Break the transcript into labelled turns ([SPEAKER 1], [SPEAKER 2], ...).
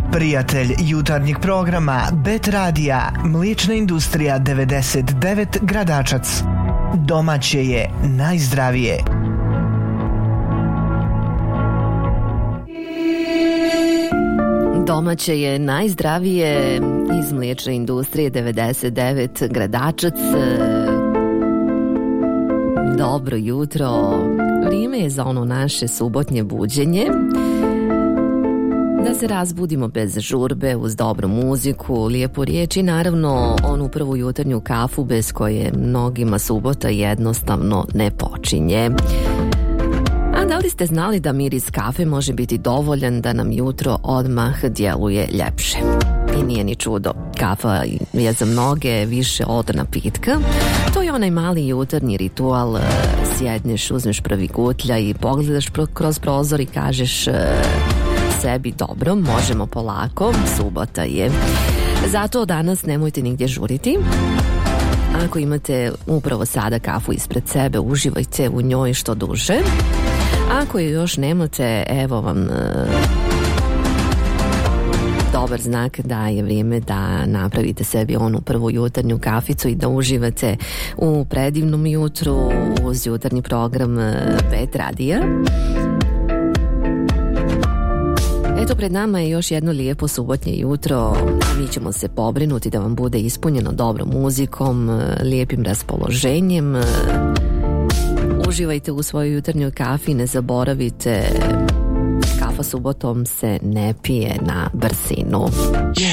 [SPEAKER 1] Prijatelj jutarnjeg programa Bet Radija, Mliječna industrija 99 Gradačac. Domaće je najzdravije.
[SPEAKER 2] Domaće je najzdravije iz Mliječne industrije 99 Gradačac. Dobro jutro. Vrijeme je za ono naše subotnje buđenje. Da se razbudimo bez žurbe, uz dobru muziku, lijepu riječ i naravno onu prvu jutarnju kafu bez koje mnogima subota jednostavno ne počinje. A da li ste znali da miris kafe može biti dovoljan da nam jutro odmah djeluje ljepše? I nije ni čudo. Kafa je za mnoge više od napitka. To je onaj mali jutarnji ritual. Sjedneš, uzmeš prvi gutlja i pogledaš kroz prozor i kažeš sebi dobro, možemo polako, subota je. Zato danas nemojte nigdje žuriti. Ako imate upravo sada kafu ispred sebe, uživajte u njoj što duže. Ako je još nemate, evo vam dobar znak da je vrijeme da napravite sebi onu prvu jutarnju kaficu i da uživate u predivnom jutru uz jutarnji program Bet Radija. Eto, pred nama je još jedno lijepo subotnje jutro, a mi ćemo se pobrinuti da vam bude ispunjeno dobrom muzikom, lijepim raspoloženjem. Uživajte u svojoj jutarnjoj kafi, ne zaboravite, kafa subotom se ne pije na brzinu.